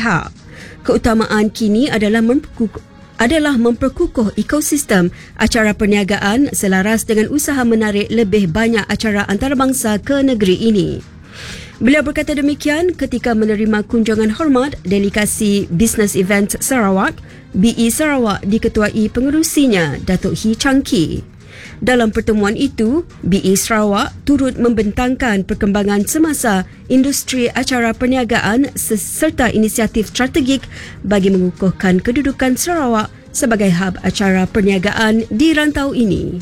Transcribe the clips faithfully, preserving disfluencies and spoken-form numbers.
pihak. Keutamaan kini adalah memperkukuh adalah memperkukuh ekosistem acara perniagaan selaras dengan usaha menarik lebih banyak acara antarabangsa ke negeri ini. Beliau berkata demikian ketika menerima kunjungan hormat delegasi Business Event Sarawak, B E Sarawak diketuai pengerusinya, Datuk Hee Chang Kee. Dalam pertemuan itu, B E Sarawak turut membentangkan perkembangan semasa industri acara perniagaan serta inisiatif strategik bagi mengukuhkan kedudukan Sarawak sebagai hub acara perniagaan di rantau ini.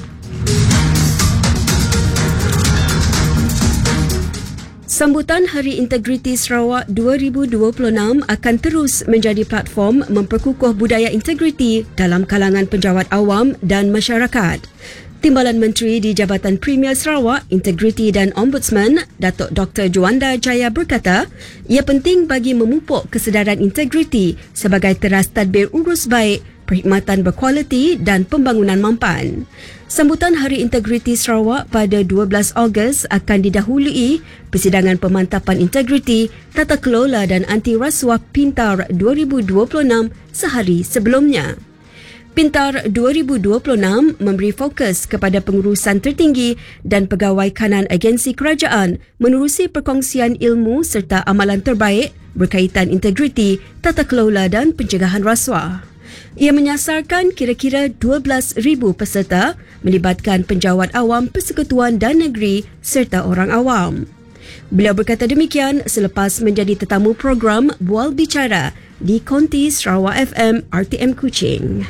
Sambutan Hari Integriti Sarawak dua ribu dua puluh enam akan terus menjadi platform memperkukuh budaya integriti dalam kalangan penjawat awam dan masyarakat. Timbalan Menteri di Jabatan Premier Sarawak, Integriti dan Ombudsman, Datuk Doktor Juanda Jaya berkata, ia penting bagi memupuk kesedaran integriti sebagai teras tadbir urus baik, perkhidmatan berkualiti dan pembangunan mampan. Sambutan Hari Integriti Sarawak pada dua belas Ogos akan didahului persidangan pemantapan integriti, tata kelola dan anti rasuah Pintar dua ribu dua puluh enam sehari sebelumnya. Pintar dua ribu dua puluh enam memberi fokus kepada pengurusan tertinggi dan pegawai kanan agensi kerajaan menerusi perkongsian ilmu serta amalan terbaik berkaitan integriti, tata kelola dan pencegahan rasuah. Ia menyasarkan kira-kira dua belas ribu peserta melibatkan penjawat awam persekutuan dan negeri serta orang awam. Beliau berkata demikian selepas menjadi tetamu program Bual Bicara di Konti Sarawak F M R T M Kuching.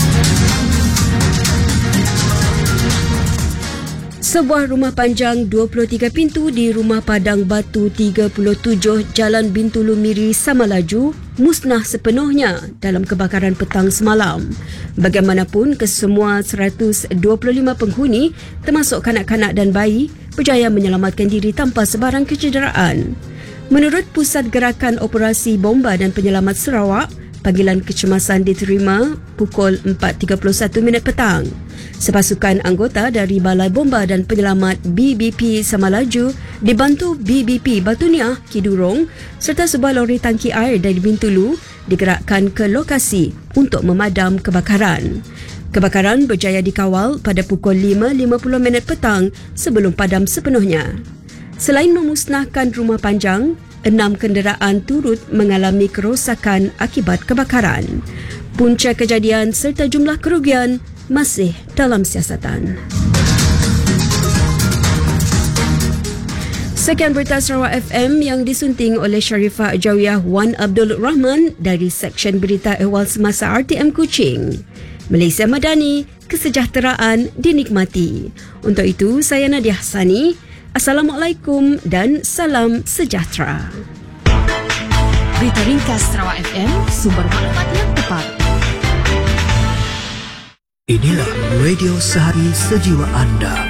Sebuah rumah panjang dua puluh tiga pintu di Rumah Padang Batu tiga puluh tujuh Jalan Bintulu Miri, Samalaju musnah sepenuhnya dalam kebakaran petang semalam. Bagaimanapun, kesemua seratus dua puluh lima penghuni termasuk kanak-kanak dan bayi berjaya menyelamatkan diri tanpa sebarang kecederaan. Menurut Pusat Gerakan Operasi Bomba dan Penyelamat Sarawak, panggilan kecemasan diterima pukul empat tiga puluh satu minit petang. Sepasukan anggota dari Balai Bomba dan Penyelamat B B P Samalaju dibantu B B P Batunia Kidurong serta sebuah lori tangki air dari Bintulu digerakkan ke lokasi untuk memadam kebakaran. Kebakaran berjaya dikawal pada pukul lima lima puluh minit petang sebelum padam sepenuhnya. Selain memusnahkan rumah panjang, enam kenderaan turut mengalami kerosakan akibat kebakaran. Punca kejadian serta jumlah kerugian masih dalam siasatan. Sekian berita Sarawak F M yang disunting oleh Sharifah Jawiyah Wan Abdul Rahman dari Seksyen Berita Ehwal Semasa R T M Kuching. Malaysia Madani, kesejahteraan dinikmati. Untuk itu, saya Nadia Hassani. Assalamualaikum dan salam sejahtera. Berita ringkas Sarawak F M, sumber maklumat yang tepat. Inilah radio sehari sejiwa anda.